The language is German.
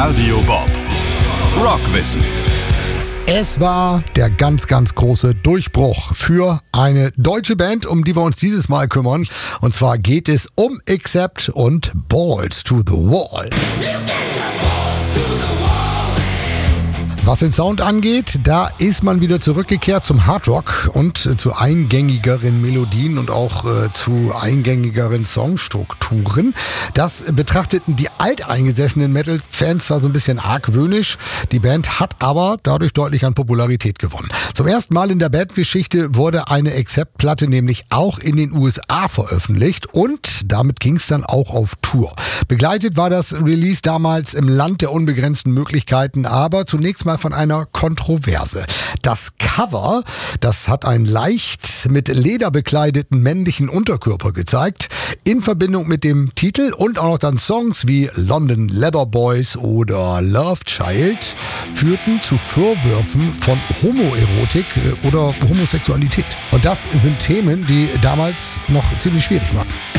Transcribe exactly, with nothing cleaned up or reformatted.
Radio Bob. Rockwissen. Es war der ganz, ganz große Durchbruch für eine deutsche Band, um die wir uns dieses Mal kümmern. Und zwar geht es um Accept und Balls to the Wall. Was den Sound angeht, da ist man wieder zurückgekehrt zum Hardrock und äh, zu eingängigeren Melodien und auch äh, zu eingängigeren Songstrukturen. Das betrachteten die alteingesessenen Metal-Fans zwar so ein bisschen argwöhnisch, die Band hat aber dadurch deutlich an Popularität gewonnen. Zum ersten Mal in der Bandgeschichte wurde eine Accept-Platte nämlich auch in den U S A veröffentlicht und damit ging es dann auch auf Tour. Begleitet war das Release damals im Land der unbegrenzten Möglichkeiten, aber zunächst mal von einer Kontroverse. Das Cover, das hat einen leicht mit Leder bekleideten männlichen Unterkörper gezeigt, in Verbindung mit dem Titel und auch noch dann Songs wie London Leather Boys oder Love Child führten zu Vorwürfen von Homoerotik oder Homosexualität. Und das sind Themen, die damals noch ziemlich schwierig waren.